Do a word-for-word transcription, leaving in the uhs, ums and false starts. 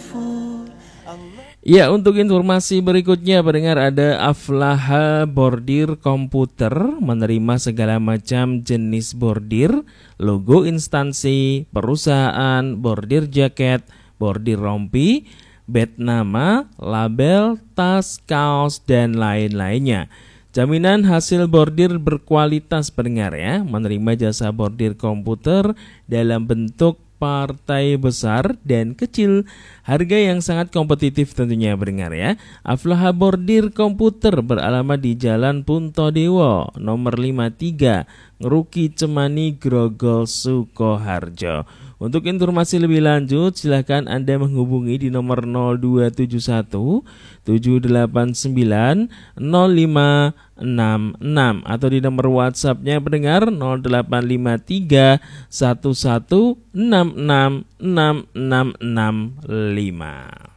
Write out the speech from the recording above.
Ya, untuk informasi berikutnya pendengar, ada Aflaha Bordir Komputer menerima segala macam jenis bordir, logo instansi, perusahaan, bordir jaket, bordir rompi, bed nama, label, tas, kaos, dan lain-lainnya. Jaminan hasil bordir berkualitas pendengar ya, menerima jasa bordir komputer dalam bentuk partai besar dan kecil, harga yang sangat kompetitif tentunya pendengar ya. Aflaha Bordir Komputer beralamat di Jalan Puntodewo nomor lima puluh tiga, Ngeruki Cemani, Grogol, Sukoharjo. Untuk informasi lebih lanjut silakan Anda menghubungi di nomor nol dua tujuh satu tujuh delapan sembilan nol lima enam enam atau di nomor WhatsApp-nya pendengar nol delapan lima tiga satu satu enam enam enam enam enam lima.